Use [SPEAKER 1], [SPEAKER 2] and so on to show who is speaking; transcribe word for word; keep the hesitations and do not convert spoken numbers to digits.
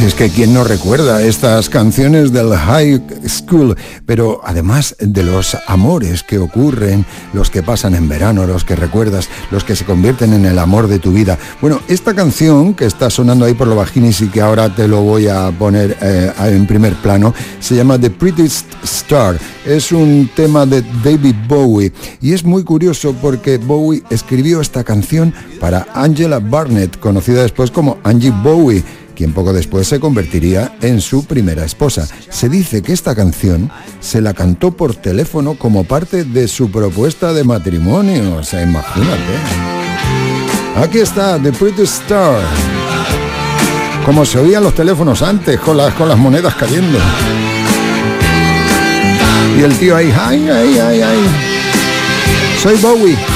[SPEAKER 1] si es que quién no recuerda estas canciones del high school, pero además de los amores que ocurren, los que pasan en verano, los que recuerdas, los que se convierten en el amor de tu vida. Bueno, esta canción que está sonando ahí por los bajines y que ahora te lo voy a poner eh, en primer plano, se llama The Prettiest Star. Es un tema de David Bowie y es muy curioso porque Bowie escribió esta canción para Angela Barnett, conocida después como Angie Bowie, quien poco después se convertiría en su primera esposa. Se dice que esta canción se la cantó por teléfono como parte de su propuesta de matrimonio. O sea, imagínate. Aquí está, The Prettiest Star. Como se oían los teléfonos antes, con las, con las monedas cayendo. Y el tío ahí, ay, ay, ay, ay. Soy Bowie.